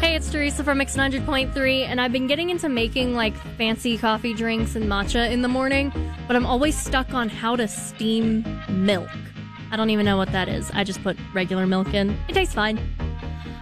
Hey, it's Teresa from X900.3, and I've been getting into making, like, fancy coffee drinks and matcha in the morning, but I'm always stuck on how to steam milk. I don't even know what that is. I just put regular milk in. It tastes fine.